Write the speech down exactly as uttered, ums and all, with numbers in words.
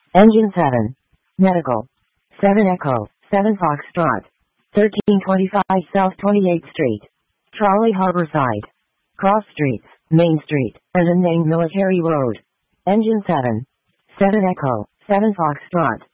Engine seven. Medical. seven Echo, seven Foxtrot. thirteen twenty-five South twenty-eighth Street. Trolley Harborside. Cross Streets, Main Street, and unnamed Military Road. Engine seven. seven Echo, seven Foxtrot.